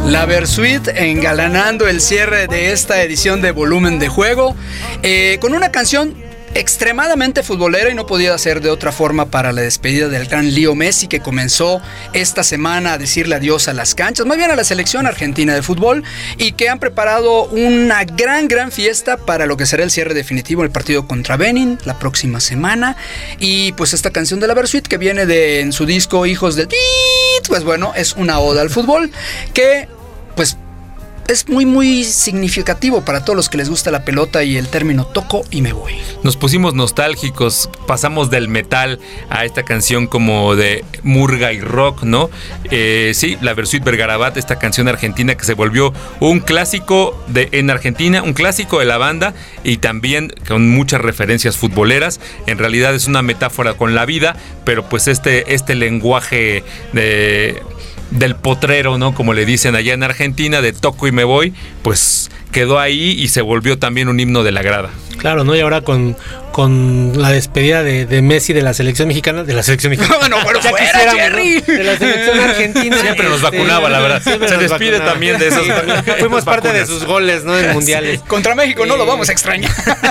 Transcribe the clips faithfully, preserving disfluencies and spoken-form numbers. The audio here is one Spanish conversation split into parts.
La Versuit engalanando el cierre de esta edición de Volumen de Juego, eh, con una canción extremadamente futbolera, y no podía ser de otra forma para la despedida del gran Leo Messi, que comenzó esta semana a decirle adiós a las canchas, más bien a la selección argentina de fútbol, y que han preparado una gran gran fiesta para lo que será el cierre definitivo del partido contra Benin la próxima semana. Y pues esta canción de la Versuit, que viene de en su disco Hijos del Tit, pues bueno, es una oda al fútbol que pues es muy muy significativo para todos los que les gusta la pelota y el término toco y me voy. Nos pusimos nostálgicos, pasamos del metal a esta canción como de murga y rock, ¿no? Eh, sí, la Versuit Vergarabat, esta canción argentina que se volvió un clásico de, en Argentina, un clásico de la banda, y también con muchas referencias futboleras. En realidad es una metáfora con la vida, pero pues este, este lenguaje de... del potrero, ¿no? Como le dicen allá en Argentina, de toco y me voy, pues quedó ahí y se volvió también un himno de la grada. Claro, ¿no? Y ahora con, con la despedida de, de Messi de la selección mexicana, de la selección mexicana. No, pero fuera, Jerry. De la selección argentina. Siempre nos este, vacunaba, la verdad. Se despide vacunaba. También de esos. Sí, fuimos parte de sus goles, ¿no? En mundiales. Sí. Contra México eh, no lo vamos a extrañar.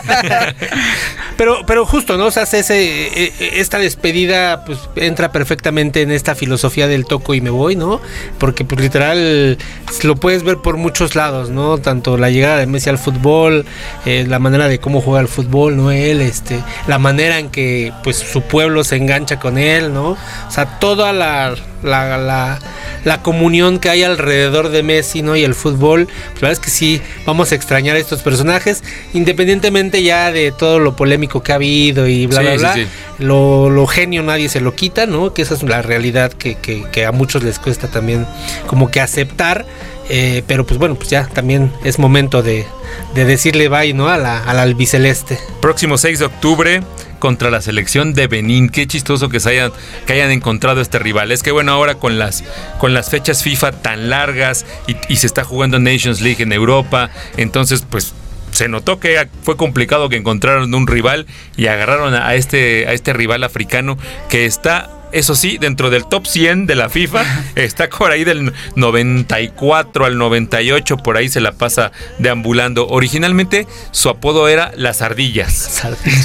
pero, pero justo, ¿no? O sea, ese, esta despedida pues entra perfectamente en esta filosofía del toco y me voy, ¿no? Porque pues literal lo puedes ver por muchos lados, ¿no? Tanto la llegada de Messi al fútbol, eh, la manera de cómo juega el fútbol, ¿no? Él, este, la manera en que pues su pueblo se engancha con él, ¿no? O sea, toda la, la, la, la comunión que hay alrededor de Messi, ¿no? Y el fútbol, pues la verdad es que sí, vamos a extrañar a estos personajes, independientemente ya de todo lo polémico que ha habido y bla, sí, bla, bla, sí, sí. Lo, lo genio nadie se lo quita, ¿no? Que esa es la realidad que, que, que a muchos les cuesta también como que aceptar. Eh, pero pues bueno, pues ya también es momento de, de decirle bye, ¿no? A la, a la albiceleste. Próximo seis de octubre contra la selección de Benín. Qué chistoso que se hayan, que hayan encontrado este rival. Es que bueno, ahora con las, con las fechas FIFA tan largas y, y se está jugando Nations League en Europa, entonces pues se notó que fue complicado que encontraron un rival y agarraron a este, a este rival africano que está, eso sí, dentro del top cien de la FIFA, está por ahí del noventa y cuatro al noventa y ocho, por ahí se la pasa deambulando. Originalmente su apodo era Las Ardillas.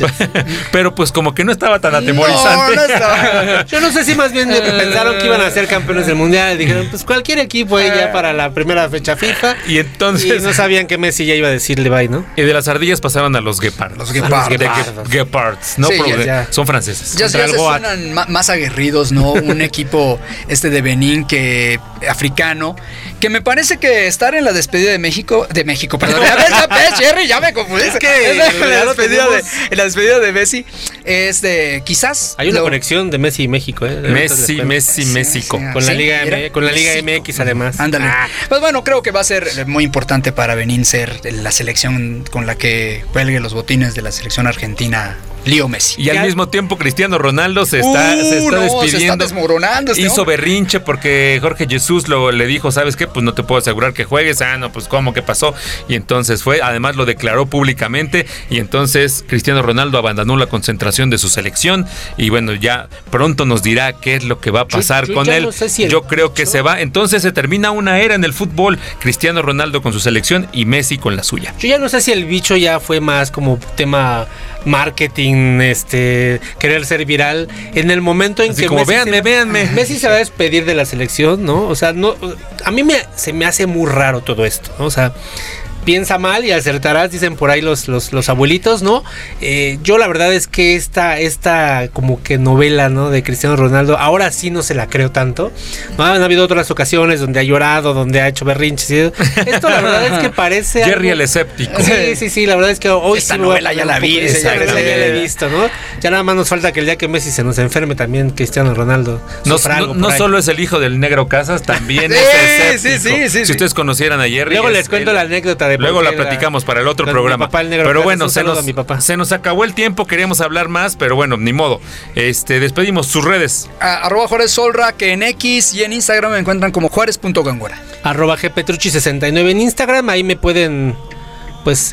Pero pues como que no estaba tan atemorizante. No, no estaba. Yo no sé si más bien pensaron que iban a ser campeones del mundial. Dijeron, pues cualquier equipo ahí ya para la primera fecha FIFA. Y entonces... Y no sabían que Messi ya iba a decirle bye, ¿no? Y de Las Ardillas pasaban a los Guepards. Los Guepards. Guepards, ¿no? Sí, ya, ya. Son franceses. Ya, ya se suenan más aguerridos, ¿no? Un equipo este de Benín que africano, que me parece que estar en la despedida de México, de México, perdón, ya ves, ya ves, Jerry, ya me confundí. Es que en la, despedida de, en la despedida de Messi es de quizás hay una lo, conexión de Messi y México, ¿eh? Messi, Messi, sí, México. Sí, con, sí, la Liga M, con la Liga México. M X además. Ándale. Ah. Pues bueno, creo que va a ser muy importante para Benín ser la selección con la que cuelgue los botines de la selección argentina. Leo Messi. Y al mismo tiempo Cristiano Ronaldo se está, uh, se está no, despidiendo. Se está desmoronando. Este Hizo hombre. berrinche porque Jorge Jesús lo, le dijo, ¿sabes qué? Pues no te puedo asegurar que juegues. Ah, no, pues ¿cómo que pasó? Y entonces fue, además lo declaró públicamente. Y entonces Cristiano Ronaldo abandonó la concentración de su selección. Y bueno, ya pronto nos dirá qué es lo que va a pasar yo, yo con él. No sé si yo creo que se va. Entonces se termina una era en el fútbol. Cristiano Ronaldo con su selección y Messi con la suya. Yo ya no sé si el bicho ya fue más como tema marketing, este, querer ser viral en el momento en así que como Messi véanme, se, véanme. Messi se va a despedir de la selección, ¿no? O sea, no, a mí me, se me hace muy raro todo esto, ¿no? O sea, piensa mal y acertarás, dicen por ahí los, los, los abuelitos, ¿no? Eh, yo la verdad es que esta, esta como que novela, ¿no? De Cristiano Ronaldo, ahora sí no se la creo tanto, ¿no? Han habido otras ocasiones donde ha llorado, donde ha hecho berrinches. Esto la verdad es que parece Jerry algo... el escéptico. Sí, sí, sí, la verdad es que hoy esta sí novela ya la vi. Esta novela ya la he visto, ¿no? Ya nada más nos falta que el día que Messi se nos enferme también Cristiano Ronaldo. No, no, no solo es el hijo del Negro Casas, también sí, es escéptico. Sí, sí, sí, si sí. ustedes conocieran a Jerry. Luego les cuento el, la anécdota de luego la platicamos para el otro programa. Papá, el Negro pero Casas, bueno, se nos, mi papá. se nos acabó el tiempo, queríamos hablar más, pero bueno, ni modo. Este, despedimos sus redes. A, arroba Juárez Solra, que en X y en Instagram me encuentran como juárez punto gangora. Arroba G Petrucci sesenta y nueve en Instagram, ahí me pueden pues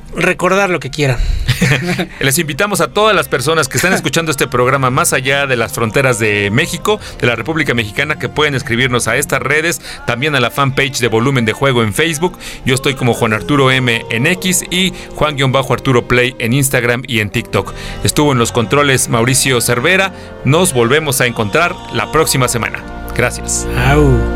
recordar lo que quieran. Les invitamos a todas las personas que están escuchando este programa más allá de las fronteras de México, de la República Mexicana, que pueden escribirnos a estas redes, también a la fanpage de Volumen de Juego en Facebook. Yo estoy como Juan Arturo M en X y Juan-Arturo Play en Instagram y en TikTok. Estuvo en los controles Mauricio Cervera. Nos volvemos a encontrar la próxima semana. Gracias. Au.